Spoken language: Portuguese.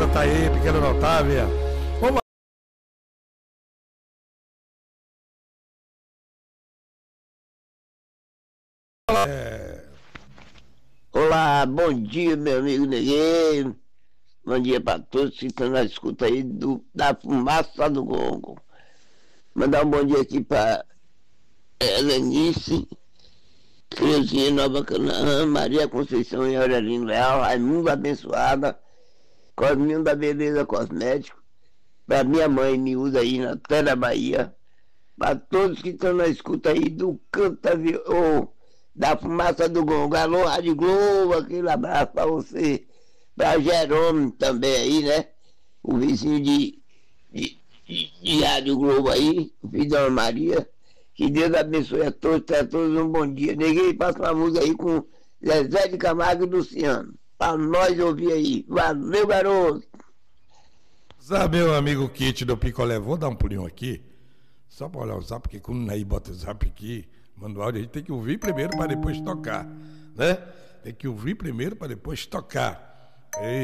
Rosa tá aí, pequena Otávia. Vamos lá. Olá, bom dia, meu amigo Neguinho. Bom dia para todos que estão na escuta aí da fumaça do gongo. Mandar um bom dia aqui para Helenice, Creuzinha Nova Canaã, Maria Conceição e Aurelino Leal, Raimundo Abençoada, Cosminho da Beleza Cosmético, para minha mãe miúda aí na Terra Bahia, para todos que estão na escuta aí do da fumaça do gongo. Alô, Rádio Globo, aquele abraço para você, para Jerônimo também aí, né? O vizinho de Rádio Globo aí, o filho da Ana Maria. Que Deus abençoe a todos, tenha todos um bom dia. Ninguém passa uma música aí com Zezé de Camargo e Luciano, para nós ouvir aí. Valeu, garoto! Sabe, meu amigo Kit do Picolé, vou dar um pulinho aqui, só para olhar o zap, porque quando aí bota o zap aqui, manda o áudio, a gente tem que ouvir primeiro para depois tocar, né? Tem que ouvir primeiro para depois tocar.